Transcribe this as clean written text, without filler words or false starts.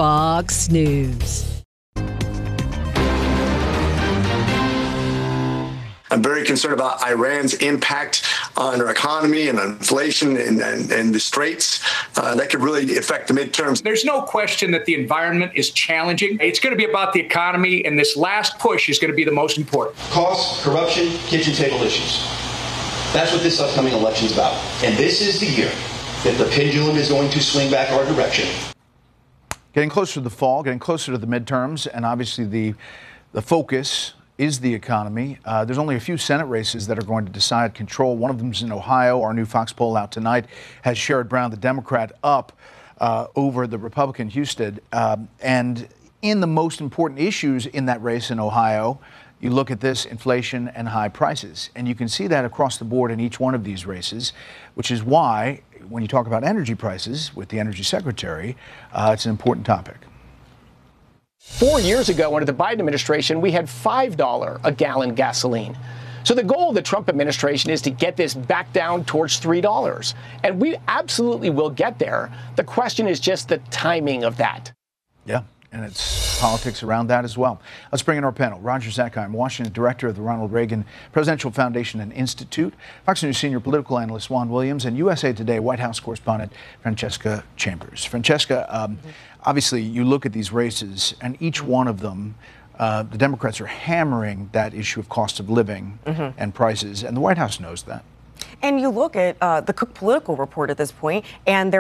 Fox News. I'm very concerned about Iran's impact on our economy and on inflation and the straits. That could really affect the midterms. There's no question that the environment is challenging. It's going to be about the economy, and this last push is going to be the most important. Cost, corruption, kitchen table issues. That's what this upcoming election's about. And this is the year that the pendulum is going to swing back our direction. Getting closer to the fall, getting closer to the midterms, and obviously the focus is the economy. There's only a few Senate races that are going to decide control. One of them is in Ohio. Our new Fox poll out tonight has Sherrod Brown, the Democrat, up over the Republican Husted. And in the most important issues in that race in Ohio, you look at this: inflation and high prices. And you can see that across the board in each one of these races, which is why when you talk about energy prices with the Energy Secretary, it's an important topic. 4 years ago, under the Biden administration, we had $5 a gallon gasoline. So the goal of the Trump administration is to get this back down towards $3. And we absolutely will get there. The question is just the timing of that. Yeah, and it's politics around that as well. Let's bring in our panel. Roger Zakheim, Washington director of the Ronald Reagan Presidential Foundation and Institute, Fox News senior political analyst Juan Williams, and USA Today White House correspondent Francesca Chambers. Francesca, obviously you look at these races, and each one of them, the Democrats are hammering that issue of cost of living and prices, and the White House knows that. And you look at the Cook Political Report at this point, and they're